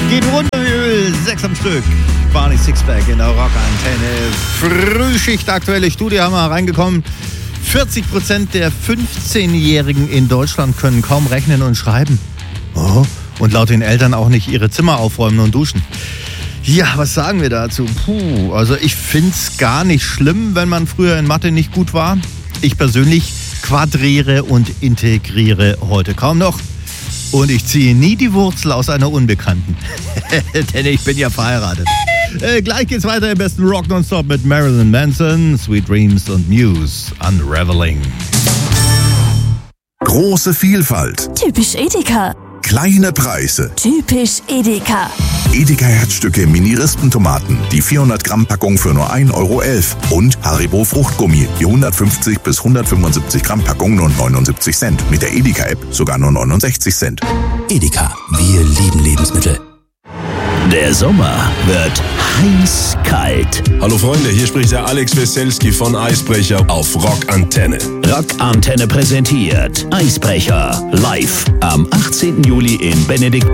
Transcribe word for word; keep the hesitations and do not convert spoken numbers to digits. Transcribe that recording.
Geht runter wie Öl, sechs am Stück. Barney Sixpack in der Rockantenne. Frühschicht, aktuelle Studie haben wir reingekommen. vierzig Prozent der fünfzehnjährigen in Deutschland können kaum rechnen und schreiben. Oh, und laut den Eltern auch nicht ihre Zimmer aufräumen und duschen. Ja, was sagen wir dazu? Puh, also ich find's gar nicht schlimm, wenn man früher in Mathe nicht gut war. Ich persönlich quadriere und integriere heute kaum noch. Und ich ziehe nie die Wurzel aus einer Unbekannten. Denn ich bin ja verheiratet. Äh, gleich geht's weiter im besten Rock Nonstop mit Marilyn Manson, Sweet Dreams und Muse, Unraveling. Große Vielfalt. Typisch Edeka. Kleine Preise. Typisch Edeka. Edeka Herzstücke Mini-Rispentomaten, die vierhundert Gramm Packung für nur ein Euro elf. Und Haribo Fruchtgummi, die hundertfünfzig bis hundertfünfundsiebzig Gramm Packung nur neunundsiebzig Cent. Mit der Edeka-App sogar nur neunundsechzig Cent. Edeka, wir lieben Lebensmittel. Der Sommer wird heiß kalt. Hallo Freunde, hier spricht der Alex Weselski von Eisbrecher auf Rockantenne. Rockantenne präsentiert Eisbrecher live am achtzehnten Juli in Benedikt.